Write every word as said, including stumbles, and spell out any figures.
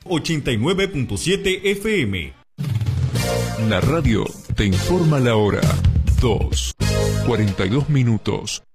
ochenta y nueve punto siete F M. La radio te informa la hora. dos, cuarenta y dos minutos.